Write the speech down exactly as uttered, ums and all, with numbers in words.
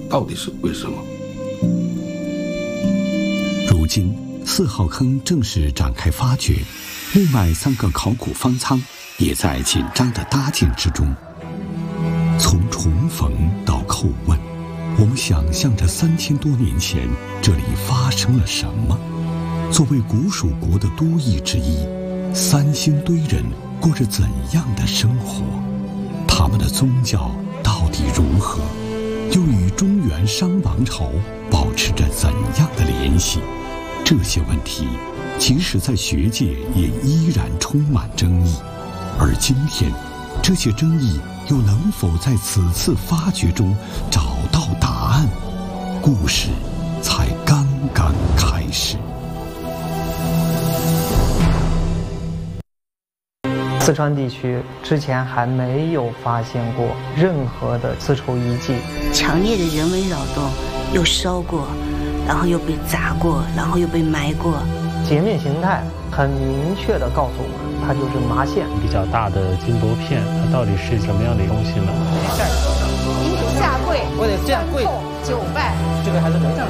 到底是为什么？ 如今四号坑正式展开发掘，另外三个考古方舱也在紧张的搭建之中。从重逢到叩问，我们想象着三千多年前这里发生了什么。作为古蜀国的都邑之一，三星堆人过着怎样的生活？他们的宗教到底如何？又与中原商王朝保持着怎样的联系？这些问题，即使在学界也依然充满争议。而今天，这些争议又能否在此次发掘中找到答案？故事才刚刚开始。 四川地区之前还没有发现过任何的丝绸遗迹， 强烈的人为扰动，又烧过，然后又被砸过，然后又被埋过。 截面形态很明确地告诉我们，它就是麻线。 比较大的金箔片，它到底是什么样的东西呢？ 您下跪， 我得这样跪， 九拜， 这个还是能这样。